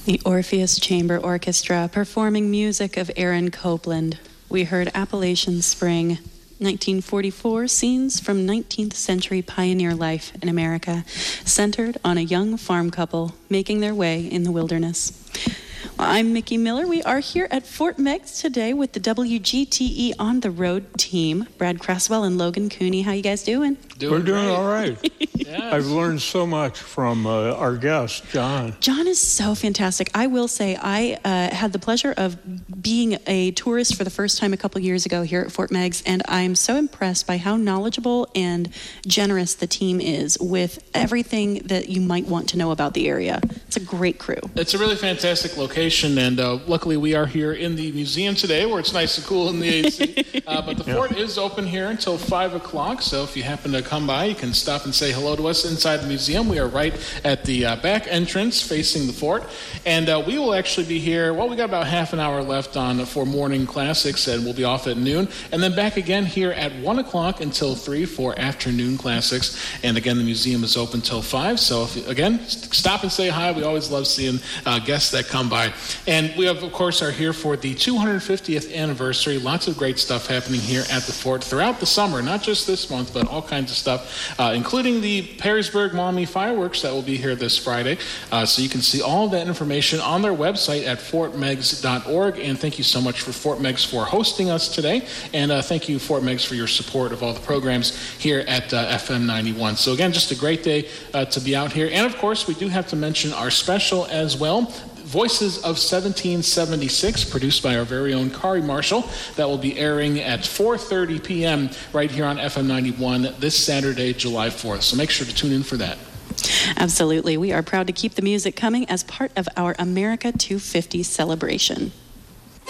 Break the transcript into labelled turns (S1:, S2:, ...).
S1: The Orpheus Chamber Orchestra performing music of Aaron Copland. We heard Appalachian Spring, 1944, scenes from 19th century pioneer life in America, centered on a young farm couple making their way in the wilderness. I'm Mickey Miller. We are here at Fort Meigs today with the WGTE On the Road team. Brad Cresswell and Logan Cooney. How you guys doing?
S2: We're doing all right.
S3: Yes.
S2: I've learned so much from our guest, John.
S1: John is so fantastic. I will say I had the pleasure of being a tourist for the first time a couple years ago here at Fort Meigs, and I'm so impressed by how knowledgeable and generous the team is with everything that you might want to know about the area. It's a great crew.
S3: It's a really fantastic location, and luckily we are here in the museum today where it's nice and cool in the AC. But the fort is open here until 5 o'clock, so if you happen to come by, you can stop and say hello to us inside the museum. We are right at the back entrance facing the fort, and we will actually be here, well, we got about half an hour left on for morning classics, and we'll be off at noon, and then back again here at 1 o'clock until 3 for afternoon classics. And again, the museum is open till 5, so if, again, stop and say hi. We always love seeing guests that come by. And we, of course, are here for the 250th anniversary. Lots of great stuff happening here at the fort throughout the summer, not just this month, but all kinds of stuff, including the Perrysburg Maumee fireworks that will be here this Friday. So you can see all of that information on their website at fortmeigs.org. And thank you so much for Fort Meigs for hosting us today. And thank you, Fort Meigs, for your support of all the programs here at FM 91. So again, just a great day to be out here. And of course, we do have to mention our special as well, Voices of 1776, produced by our very own Kari Marshall. That will be airing at 4:30 p.m. right here on FM 91 this Saturday, July 4th. So make sure to tune in for that.
S1: Absolutely. We are proud to keep the music coming as part of our America 250 celebration.